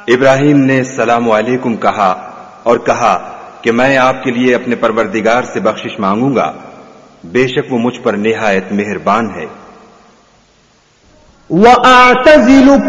इब्राहिम ने सलाम अलैकुम कहा और कहा कि मैं आपके लिए अपने परवरदिगार से बख्शिश मांगूंगा, बेशक वो मुझ पर निहायत मेहरबान है।